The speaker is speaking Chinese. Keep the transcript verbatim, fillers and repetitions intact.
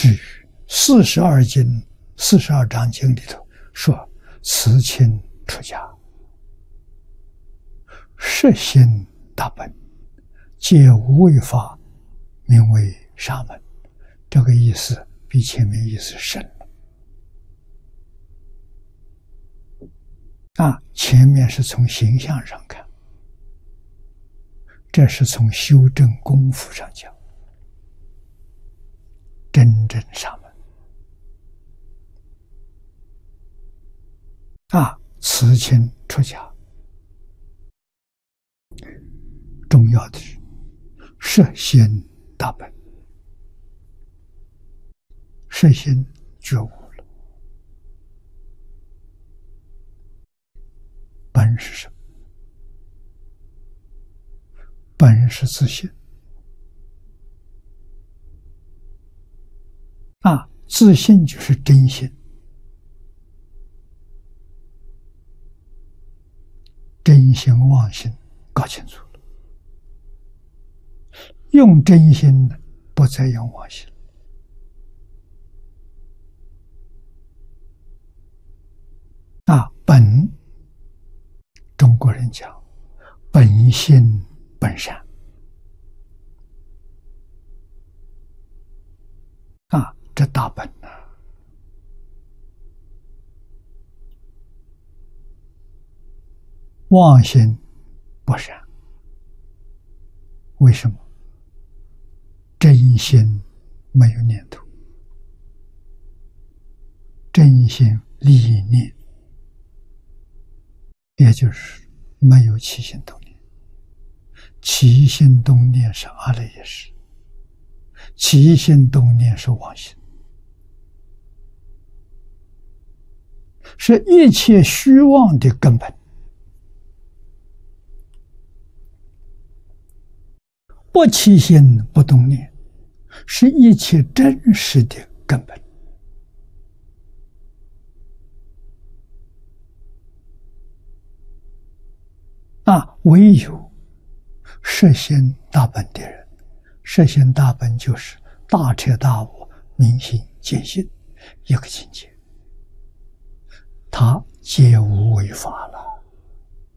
至于四十二经、四十二章经里头说，慈亲出家，摄心大本，皆无为法，名为沙门。这个意思比前面意思深了。啊，前面是从形象上看，这是从修正功夫上讲，真正沙门。啊，慈亲出家，重要的是摄心大本，摄心觉悟了。本是什么？本是自信。啊，自信就是真心。真心妄心搞清楚了，用真心的，不再用妄心。啊，本中国人讲本性本善。啊，这大本呐、啊，妄心不善。为什么？真心没有念头，真心理念，也就是没有起心动念。起心动念是阿赖耶识，起心动念是妄心，是一切虚妄的根本。不起心不动念，是一切真实的根本。啊，唯有摄心大本的人，摄心大本就是大彻大悟、明心见性一个境界，他皆无为法。